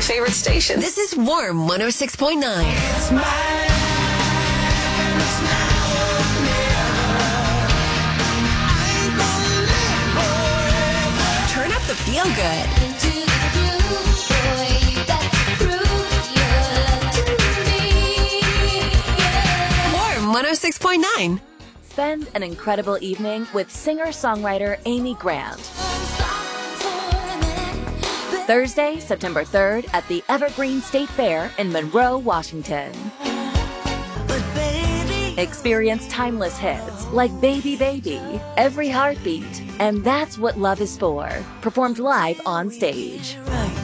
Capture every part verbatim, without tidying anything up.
favorite station. This is Warm one oh six point nine. It's my life, it's now or never. I ain't gonna live forever. Turn up the feel good. Into the groove, boy, you got to prove your love to me. Yeah. Warm one oh six point nine. Spend an incredible evening with singer-songwriter Amy Grant. Thursday, September third at the Evergreen State Fair in Monroe, Washington. Experience timeless hits like Baby Baby, Every Heartbeat, and That's What Love Is For, performed live on stage.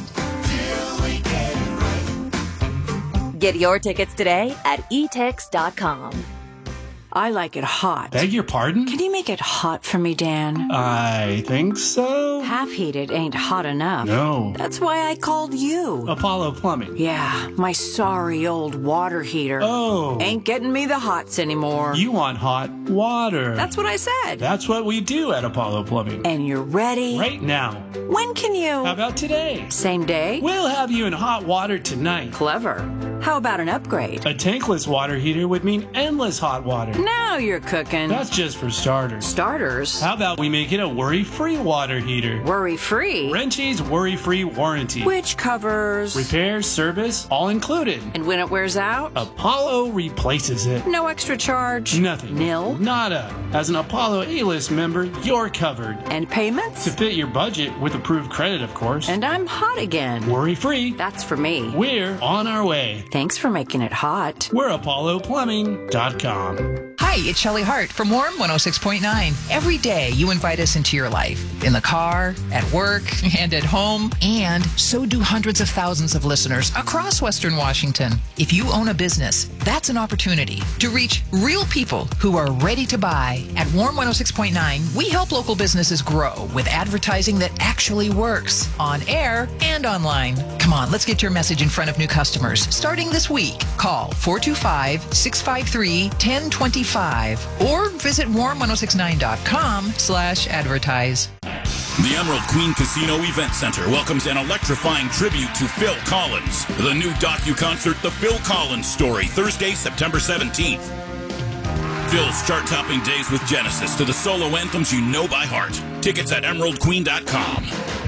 Get your tickets today at e tix dot com. I like it hot. Beg your pardon? Can you make it hot for me, Dan? I think so. Half heated ain't hot enough. No. That's why I called you. Apollo Plumbing. Yeah, my sorry old water heater. Oh. Ain't getting me the hots anymore. You want hot water. That's what I said. That's what we do at Apollo Plumbing. And you're ready? Right now. When can you? How about today? Same day? We'll have you in hot water tonight. Clever. How about an upgrade? A tankless water heater would mean endless hot water. Now you're cooking. That's just for starters. Starters? How about we make it a worry-free water heater? Worry-free? Wrenchie's worry-free warranty. Which covers? Repair, service, all included. And when it wears out? Apollo replaces it. No extra charge? Nothing. Nil? Nada. As an Apollo A-list member, you're covered. And payments? To fit your budget with approved credit, of course. And I'm hot again. Worry-free. That's for me. We're on our way. Thanks for making it hot. We're Apollo Plumbing dot com. Hi, it's Shelley Hart from Warm one oh six point nine. Every day you invite us into your life, in the car, at work, and at home, and so do hundreds of thousands of listeners across Western Washington. If you own a business, that's an opportunity to reach real people who are ready to buy. At Warm one oh six point nine, we help local businesses grow with advertising that actually works, on air and online. Come on, let's get your message in front of new customers. Starting this week, call four two five, six five three, one zero two five or visit warm ten sixty-nine dot com slash advertise. The Emerald Queen Casino Event Center welcomes an electrifying tribute to Phil Collins. The new docu-concert, The Phil Collins Story, Thursday, September seventeenth. Phil's chart-topping days with Genesis to the solo anthems you know by heart. Tickets at emerald queen dot com.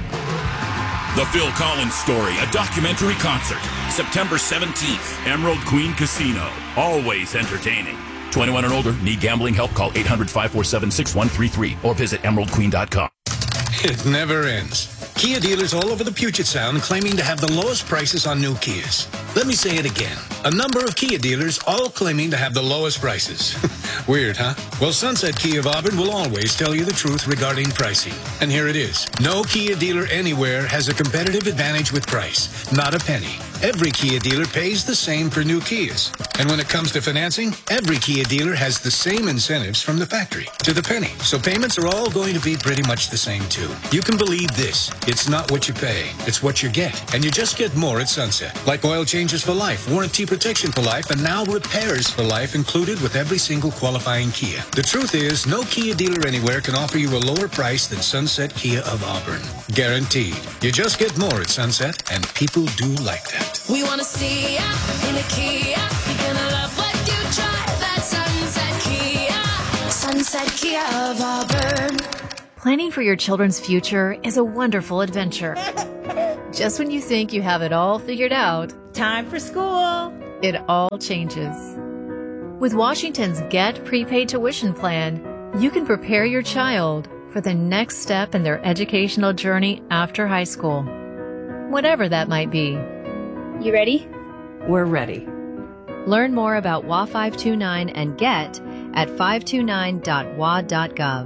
The Phil Collins Story, a documentary concert, September seventeenth. Emerald Queen Casino, always entertaining. twenty-one and older, need gambling help? Call eight hundred, five four seven, six one three three or visit emerald queen dot com. It never ends. Kia dealers all over the Puget Sound claiming to have the lowest prices on new Kias. Let me say it again. A number of Kia dealers all claiming to have the lowest prices. Weird, huh? Well, Sunset Kia of Auburn will always tell you the truth regarding pricing. And here it is. No Kia dealer anywhere has a competitive advantage with price. Not a penny. Every Kia dealer pays the same for new Kias. And when it comes to financing, every Kia dealer has the same incentives from the factory to the penny. So payments are all going to be pretty much the same too. You can believe this. It's not what you pay. It's what you get. And you just get more at Sunset. Like oil changes for life, warranty protection for life, and now repairs for life included with every single qualifying Kia. The truth is, no Kia dealer anywhere can offer you a lower price than Sunset Kia of Auburn. Guaranteed. You just get more at Sunset, and people do like that. We want to see ya in a Kia. You're gonna love what you drive. That Sunset Kia. Sunset Kia of Auburn. Planning for your children's future is a wonderful adventure. Just when you think you have it all figured out, time for school. It all changes. With Washington's Get Prepaid Tuition Plan, you can prepare your child for the next step in their educational journey after high school, whatever that might be. You ready? We're ready. Learn more about W A five two nine and GET at five two nine dot w a dot gov.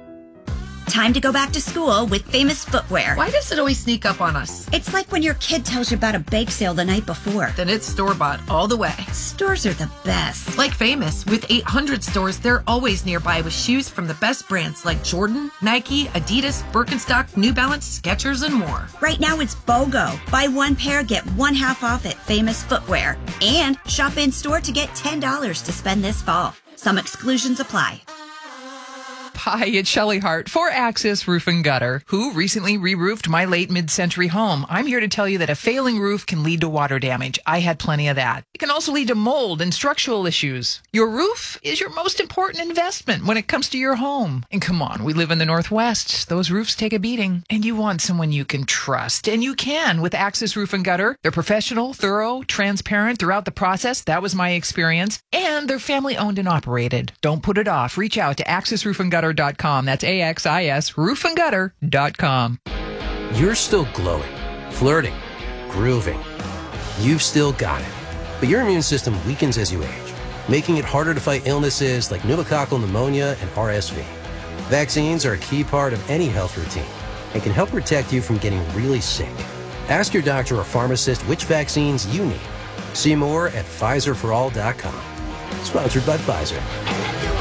Time to go back to school with Famous Footwear. Why does it always sneak up on us? It's like when your kid tells you about a bake sale the night before. Then it's store-bought all the way. Stores are the best. Like Famous. With eight hundred stores, they're always nearby with shoes from the best brands like Jordan, Nike, Adidas, Birkenstock, New Balance, Skechers, and more. Right now it's BOGO. Buy one pair, get one half off at Famous Footwear. And shop in-store to get ten dollars to spend this fall. Some exclusions apply. Hi, it's Shelley Hart for Axis Roof and Gutter, who recently re-roofed my late mid-century home. I'm here to tell you that a failing roof can lead to water damage. I had plenty of that. It can also lead to mold and structural issues. Your roof is your most important investment when it comes to your home. And come on, we live in the Northwest. Those roofs take a beating. And you want someone you can trust. And you can with Axis Roof and Gutter. They're professional, thorough, transparent throughout the process. That was my experience. And they're family owned and operated. Don't put it off. Reach out to axis roof and gutter dot com. That's A X I S roof and gutter dot com. You're still glowing, flirting, grooving. You've still got it. But your immune system weakens as you age, making it harder to fight illnesses like pneumococcal pneumonia and R S V. Vaccines are a key part of any health routine and can help protect you from getting really sick. Ask your doctor or pharmacist which vaccines you need. See more at Pfizer for all dot com. Sponsored by Pfizer.